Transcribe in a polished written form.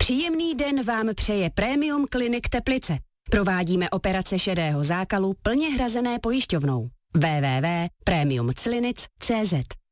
Příjemný den vám přeje Premium Clinic Teplice. Provádíme operace šedého zákalu plně hrazené pojišťovnou. www.premiumclinic.cz